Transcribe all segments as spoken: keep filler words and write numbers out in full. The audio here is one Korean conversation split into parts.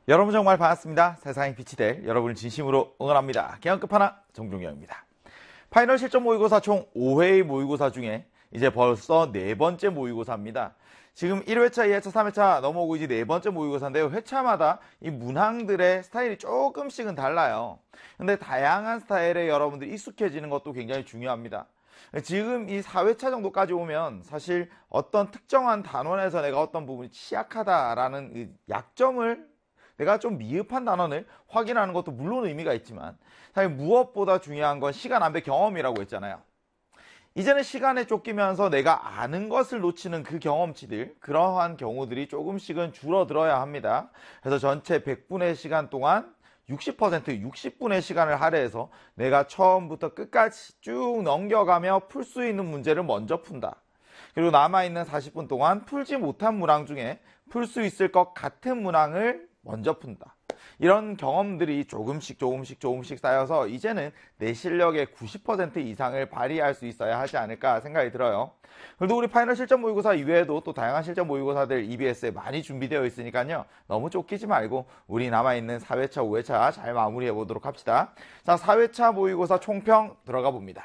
여러분 정말 반갑습니다. 세상이 빛이 될 여러분을 진심으로 응원합니다. 개헌 끝판왕 정종영입니다. 파이널 실전 모의고사 총 오 회의 모의고사 중에 이제 벌써 네 번째 모의고사입니다. 지금 일 회차, 이 회차, 삼 회차 넘어오고 이제 네 번째 모의고사인데요. 회차마다 이 문항들의 스타일이 조금씩은 달라요. 근데 다양한 스타일에 여러분들이 익숙해지는 것도 굉장히 중요합니다. 지금 이 사 회차 정도까지 오면 사실 어떤 특정한 단원에서 내가 어떤 부분이 취약하다라는 이 약점을 내가 좀 미흡한 단원을 확인하는 것도 물론 의미가 있지만 사실 무엇보다 중요한 건 시간 안배 경험이라고 했잖아요. 이제는 시간에 쫓기면서 내가 아는 것을 놓치는 그 경험치들, 그러한 경우들이 조금씩은 줄어들어야 합니다. 그래서 전체 백 분의 시간 동안 육십 퍼센트, 육십 분의 시간을 할애해서 내가 처음부터 끝까지 쭉 넘겨가며 풀 수 있는 문제를 먼저 푼다. 그리고 남아있는 사십 분 동안 풀지 못한 문항 중에 풀 수 있을 것 같은 문항을 먼저 푼다. 이런 경험들이 조금씩 조금씩 조금씩 쌓여서 이제는 내 실력의 구십 퍼센트 이상을 발휘할 수 있어야 하지 않을까 생각이 들어요. 그래도 우리 파이널 실전 모의고사 이외에도 또 다양한 실전 모의고사들 이비에스에 많이 준비되어 있으니까요. 너무 쫓기지 말고 우리 남아있는 사 회차, 오 회차 잘 마무리해 보도록 합시다. 자, 사 회차 모의고사 총평 들어가 봅니다.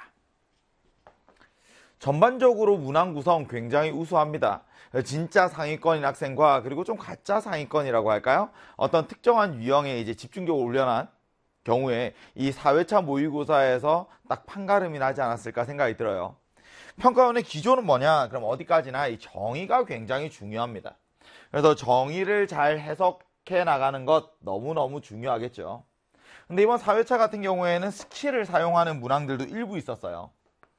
전반적으로 문항 구성 굉장히 우수합니다. 진짜 상위권인 학생과 그리고 좀 가짜 상위권이라고 할까요? 어떤 특정한 유형에 이제 집중력을 올려놓은 경우에 이 사 회차 모의고사에서 딱 판가름이 나지 않았을까 생각이 들어요. 평가원의 기조는 뭐냐? 그럼 어디까지나 이 정의가 굉장히 중요합니다. 그래서 정의를 잘 해석해 나가는 것 너무너무 중요하겠죠. 근데 이번 사 회차 같은 경우에는 스킬을 사용하는 문항들도 일부 있었어요.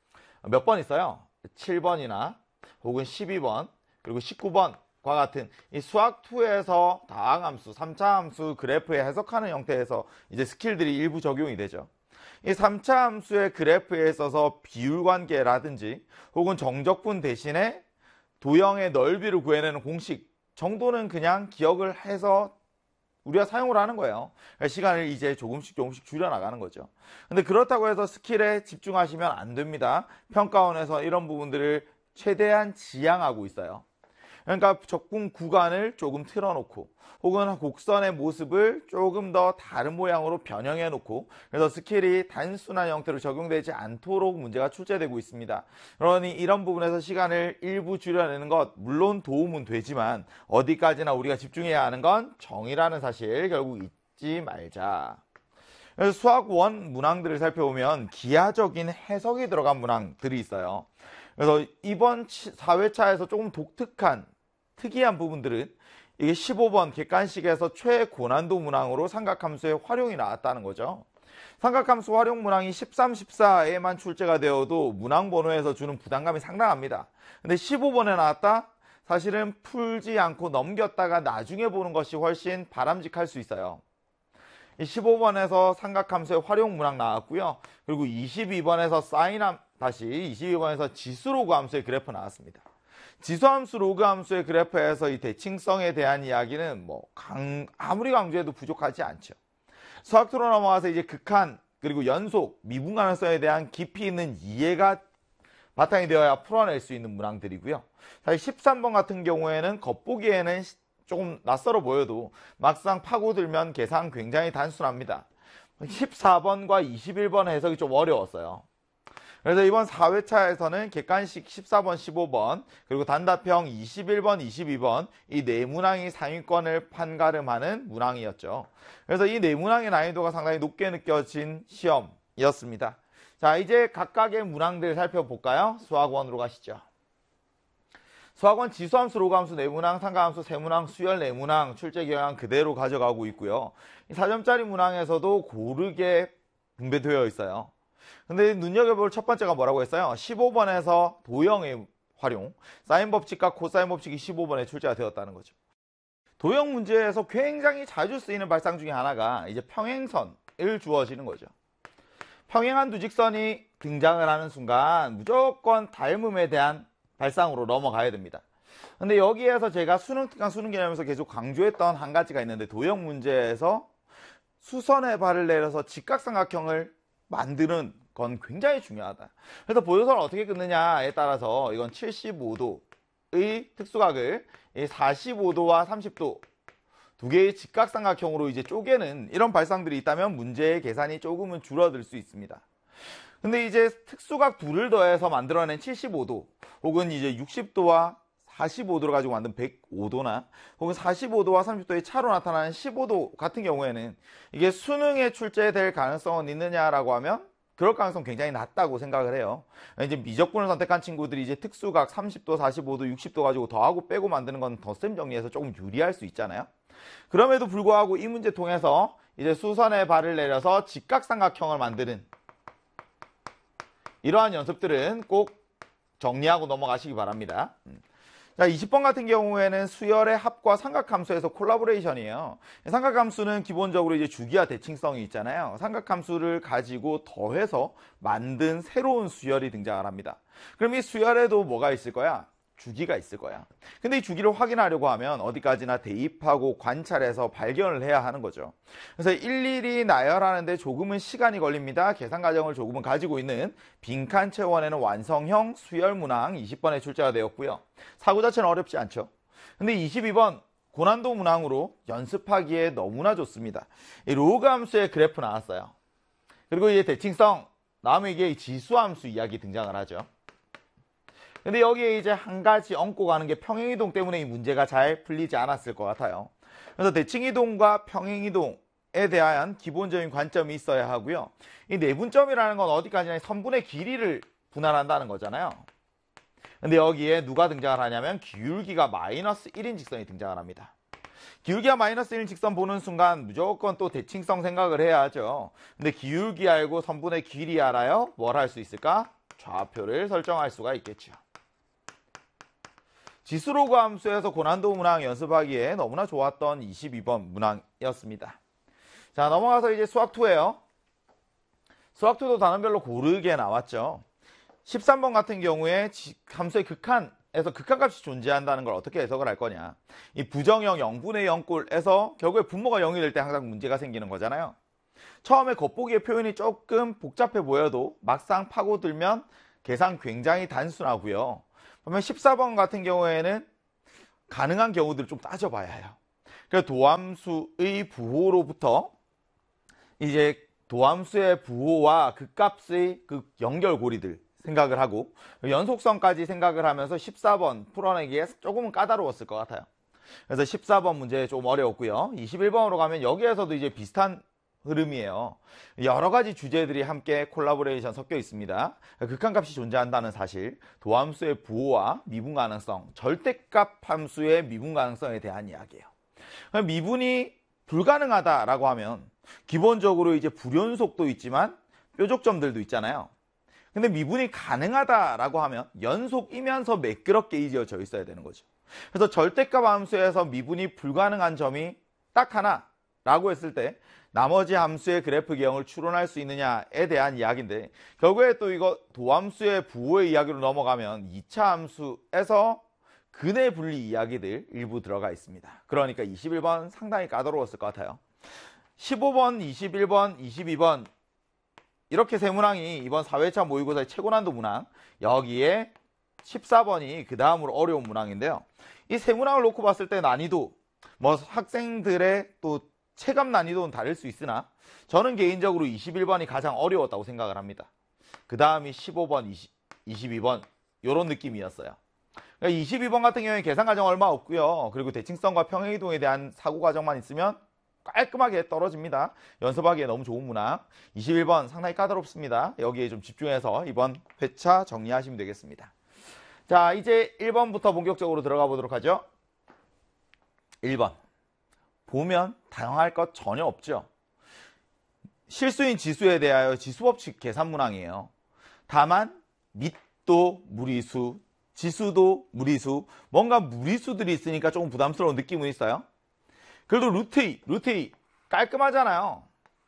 몇 번 있어요? 칠 번이나 혹은 십이 번 그리고 십구 번과 같은 이 수학이에서 다항함수, 삼 차 함수 그래프에 해석하는 형태에서 이제 스킬들이 일부 적용이 되죠. 이 삼 차 함수의 그래프에 있어서 비율관계라든지 혹은 정적분 대신에 도형의 넓이를 구해내는 공식 정도는 그냥 기억을 해서 우리가 사용을 하는 거예요. 시간을 이제 조금씩 조금씩 줄여나가는 거죠. 근데 그렇다고 해서 스킬에 집중하시면 안 됩니다. 평가원에서 이런 부분들을 최대한 지양하고 있어요. 그러니까 적분 구간을 조금 틀어놓고 혹은 곡선의 모습을 조금 더 다른 모양으로 변형해 놓고 그래서 스킬이 단순한 형태로 적용되지 않도록 문제가 출제되고 있습니다. 그러니 이런 부분에서 시간을 일부 줄여내는 것 물론 도움은 되지만 어디까지나 우리가 집중해야 하는 건 정의라는 사실 결국 잊지 말자. 그래서 수학 원 문항들을 살펴보면 기하적인 해석이 들어간 문항들이 있어요. 그래서 이번 사 회차에서 조금 독특한 특이한 부분들은 이게 십오 번 객관식에서 최고난도 문항으로 삼각함수의 활용이 나왔다는 거죠. 삼각함수 활용 문항이 십삼, 십사에만 출제가 되어도 문항 번호에서 주는 부담감이 상당합니다. 근데 십오 번에 나왔다? 사실은 풀지 않고 넘겼다가 나중에 보는 것이 훨씬 바람직할 수 있어요. 이 십오 번에서 삼각함수의 활용 문항 나왔고요. 그리고 이십이 번에서 사인함 다시 이십이 번에서 지수로그 함수의 그래프 나왔습니다. 지수함수 로그 함수의 그래프에서 이 대칭성에 대한 이야기는 뭐 강, 아무리 강조해도 부족하지 않죠. 수학토론 넘어가서 이제 극한 그리고 연속 미분 가능성에 대한 깊이 있는 이해가 바탕이 되어야 풀어낼 수 있는 문항들이고요. 사실 십삼 번 같은 경우에는 겉보기에는 조금 낯설어 보여도 막상 파고들면 계산 굉장히 단순합니다. 십사 번과 이십일 번 해석이 좀 어려웠어요. 그래서 이번 사 회차에서는 객관식 십사 번, 십오 번 그리고 단답형 이십일 번, 이십이 번 이 네 문항이 상위권을 판가름하는 문항이었죠. 그래서 이 네 문항의 난이도가 상당히 높게 느껴진 시험이었습니다. 자, 이제 각각의 문항들을 살펴볼까요? 수학원으로 가시죠. 수학원 지수함수, 로그함수 네 문항, 삼각함수 세 문항, 수열 네 문항 출제 경향 그대로 가져가고 있고요. 사 점짜리 문항에서도 고르게 분배되어 있어요. 근데 눈여겨볼 첫 번째가 뭐라고 했어요? 십오 번에서 도형의 활용, 사인 법칙과 코사인 법칙이 십오 번에 출제가 되었다는 거죠. 도형 문제에서 굉장히 자주 쓰이는 발상 중에 하나가 이제 평행선을 주어지는 거죠. 평행한 두 직선이 등장을 하는 순간 무조건 닮음에 대한 발상으로 넘어가야 됩니다. 근데 여기에서 제가 수능 특강 수능 개념에서 계속 강조했던 한 가지가 있는데 도형 문제에서 수선의 발을 내려서 직각삼각형을 만드는 건 굉장히 중요하다. 그래서 보조선을 어떻게 끊느냐에 따라서 이건 칠십오 도의 특수각을 사십오 도와 삼십 도 두 개의 직각삼각형으로 이제 쪼개는 이런 발상들이 있다면 문제의 계산이 조금은 줄어들 수 있습니다. 근데 이제 특수각 둘을 더해서 만들어낸 칠십오 도 혹은 이제 육십 도와 사십오 도를 가지고 만든 백오 도나 혹은 사십오 도와 삼십 도의 차로 나타나는 십오 도 같은 경우에는 이게 수능에 출제될 가능성은 있느냐라고 하면 그럴 가능성 굉장히 낮다고 생각을 해요. 이제 미적분을 선택한 친구들이 이제 특수각 삼십 도, 사십오 도, 육십 도 가지고 더하고 빼고 만드는 건 덧셈 정리해서 조금 유리할 수 있잖아요. 그럼에도 불구하고 이 문제 통해서 이제 수선에 발을 내려서 직각삼각형을 만드는 이러한 연습들은 꼭 정리하고 넘어가시기 바랍니다. 자, 이십 번 같은 경우에는 수열의 합과 삼각함수에서 콜라보레이션이에요. 삼각함수는 기본적으로 이제 주기와 대칭성이 있잖아요. 삼각함수를 가지고 더해서 만든 새로운 수열이 등장을 합니다. 그럼 이 수열에도 뭐가 있을 거야? 주기가 있을 거야. 근데 이 주기를 확인하려고 하면 어디까지나 대입하고 관찰해서 발견을 해야 하는 거죠. 그래서 일일이 나열하는데 조금은 시간이 걸립니다. 계산 과정을 조금은 가지고 있는 빈칸 채워내는 완성형 수열 문항 이십 번에 출제가 되었고요. 사고 자체는 어렵지 않죠. 근데 이십이 번 고난도 문항으로 연습하기에 너무나 좋습니다. 이 로그 함수의 그래프 나왔어요. 그리고 이제 대칭성 나오면 이게 지수함수 이야기 등장을 하죠. 근데 여기에 이제 한 가지 얹고 가는 게 평행이동 때문에 이 문제가 잘 풀리지 않았을 것 같아요. 그래서 대칭이동과 평행이동에 대한 기본적인 관점이 있어야 하고요. 이 내분점이라는 건 어디까지나 선분의 길이를 분할한다는 거잖아요. 근데 여기에 누가 등장을 하냐면 기울기가 마이너스 일인 직선이 등장을 합니다. 기울기가 마이너스 일인 직선 보는 순간 무조건 또 대칭성 생각을 해야 하죠. 근데 기울기 알고 선분의 길이 알아요? 뭘 할 수 있을까? 좌표를 설정할 수가 있겠죠. 지수로그 함수에서 고난도 문항 연습하기에 너무나 좋았던 이십이 번 문항이었습니다. 자, 넘어가서 이제 수학이에요. 수학이도 단원별로 고르게 나왔죠. 십삼 번 같은 경우에 함수의 극한에서 극한값이 존재한다는 걸 어떻게 해석을 할 거냐. 이 부정형 영분의 영꼴에서 결국에 분모가 영이 될 때 항상 문제가 생기는 거잖아요. 처음에 겉보기의 표현이 조금 복잡해 보여도 막상 파고들면 계산 굉장히 단순하고요. 그러면 십사 번 같은 경우에는 가능한 경우들을 좀 따져봐야 해요. 그래서 도함수의 부호로부터 이제 도함수의 부호와 극값의 그 연결고리들 생각을 하고 연속성까지 생각을 하면서 십사 번 풀어내기에 조금은 까다로웠을 것 같아요. 그래서 십사 번 문제 좀 어려웠고요. 이십일 번으로 가면 여기에서도 이제 비슷한 흐름이에요. 여러 가지 주제들이 함께 콜라보레이션 섞여 있습니다. 극한값이 존재한다는 사실, 도함수의 부호와 미분 가능성, 절대값 함수의 미분 가능성에 대한 이야기예요. 미분이 불가능하다라고 하면 기본적으로 이제 불연속도 있지만 뾰족점들도 있잖아요. 근데 미분이 가능하다라고 하면 연속이면서 매끄럽게 이어져 있어야 되는 거죠. 그래서 절대값 함수에서 미분이 불가능한 점이 딱 하나라고 했을 때 나머지 함수의 그래프 기형을 추론할 수 있느냐에 대한 이야기인데 결국에 또 이거 도함수의 부호의 이야기로 넘어가면 이 차 함수에서 근의 분리 이야기들 일부 들어가 있습니다. 그러니까 이십일 번 상당히 까다로웠을 것 같아요. 십오 번, 이십일 번, 이십이 번 이렇게 세 문항이 이번 사 회차 모의고사의 최고난도 문항, 여기에 십사 번이 그 다음으로 어려운 문항인데요. 이 세 문항을 놓고 봤을 때 난이도, 뭐 학생들의 또 체감 난이도는 다를 수 있으나 저는 개인적으로 이십일 번이 가장 어려웠다고 생각을 합니다. 그 다음이 십오 번, 이십, 이십이 번 이런 느낌이었어요. 그러니까 이십이 번 같은 경우에 계산 과정 얼마 없고요. 그리고 대칭성과 평행이동에 대한 사고 과정만 있으면 깔끔하게 떨어집니다. 연습하기에 너무 좋은 문항. 이십일 번 상당히 까다롭습니다. 여기에 좀 집중해서 이번 회차 정리하시면 되겠습니다. 자, 이제 일 번부터 본격적으로 들어가 보도록 하죠. 일 번. 보면 당황할 것 전혀 없죠. 실수인 지수에 대하여 지수법칙 계산 문항이에요. 다만 밑도 무리수, 지수도 무리수, 뭔가 무리수들이 있으니까 조금 부담스러운 느낌은 있어요. 그래도 루트 이, 루트 이 깔끔하잖아요.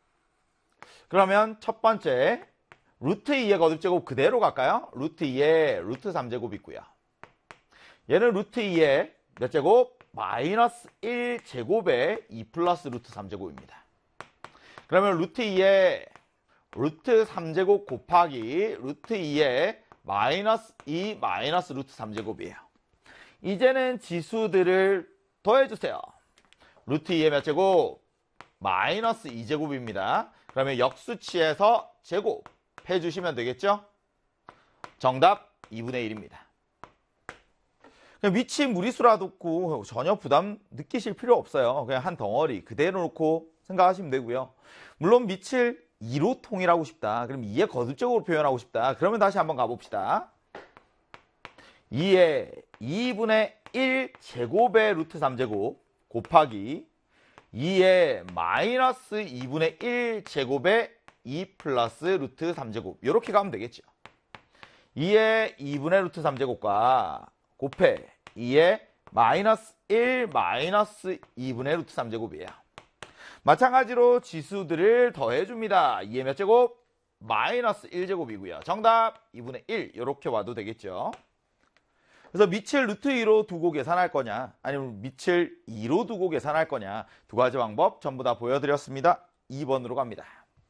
그러면 첫 번째 루트 이의 거듭제곱 그대로 갈까요? 루트 이의 루트 삼 제곱 있고요. 얘는 루트 이의 몇 제곱? 마이너스 일 제곱에 이 플러스 루트 삼 제곱입니다. 그러면 루트 이의 루트 삼 제곱 곱하기 루트 이의 마이너스 이 마이너스 루트 삼 제곱이에요. 이제는 지수들을 더해주세요. 루트 이의 몇 제곱? 마이너스 이 제곱입니다. 그러면 역수치에서 제곱 해주시면 되겠죠? 정답 이분의 일입니다. 위치 무리수라 듣고 전혀 부담 느끼실 필요 없어요. 그냥 한 덩어리 그대로 놓고 생각하시면 되고요. 물론 밑을 이로 통일하고 싶다. 그럼 이의 거듭적으로 표현하고 싶다. 그러면 다시 한번 가봅시다. 이의 이분의 일 제곱의 루트 삼 제곱 곱하기 이의 마이너스 이분의 일 제곱의 이 플러스 루트 삼 제곱 이렇게 가면 되겠죠. 이의 이분의 루트 삼 제곱과 곱해 이의 마이너스 일 마이너스 이분의 루트 삼 제곱이에요. 마찬가지로 지수들을 더해줍니다. 이의 몇 제곱? 마이너스 일 제곱이고요. 정답 이분의 일 이렇게 와도 되겠죠. 그래서 밑을 루트 이로 두고 계산할 거냐 아니면 밑을 이로 두고 계산할 거냐 두 가지 방법 전부 다 보여드렸습니다. 이 번으로 갑니다.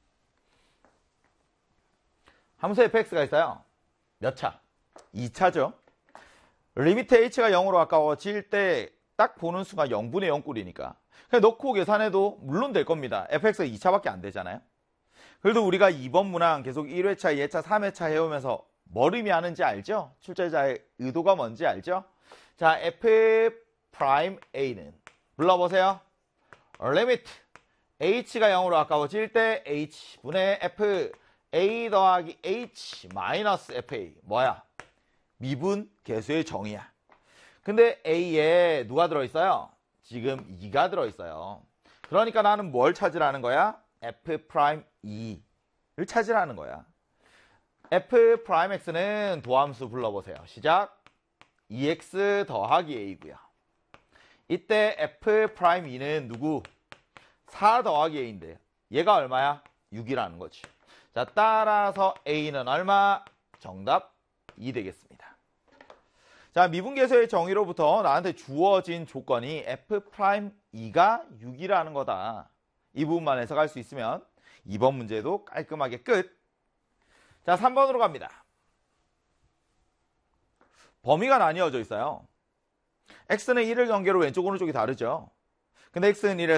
함수 에프엑스가 있어요. 몇 차? 이 차죠. 리미트 h가 영으로 가까워질 때 딱 보는 수가 영분의 영 꼴이니까 그냥 넣고 계산해도 물론 될 겁니다. 에프엑스가 이 차밖에 안 되잖아요. 그래도 우리가 이번 문항 계속 일 회차, 이 회차, 삼 회차 해오면서 뭘 의미하는지 알죠? 출제자의 의도가 뭔지 알죠? 자, f 프라임 a는 불러보세요. 리미트 h가 영으로 가까워질 때 h분의 f a 더하기 h 마이너스 fa 뭐야? 미분 계수의 정의야. 근데 a에 누가 들어있어요? 지금 이가 들어있어요. 그러니까 나는 뭘 찾으라는 거야? f 프라임 이를 찾으라는 거야. f 프라임 x는 도함수 불러보세요. 시작. 이 엑스 더하기 a고요. 이때 f 프라임 이는 누구? 사 더하기 a인데 얘가 얼마야? 육이라는 거지. 자, 따라서 a는 얼마? 정답 이 되겠습니다. 자, 미분계수의 정의로부터 나한테 주어진 조건이 f 프라임 이가 육이라는 거다. 이 부분만 해석할 수 있으면 이번 문제도 깔끔하게 끝. 자, 삼 번으로 갑니다. 범위가 나뉘어져 있어요. x는 일을 경계로 왼쪽 오른쪽이 다르죠. 근데 x는 일에서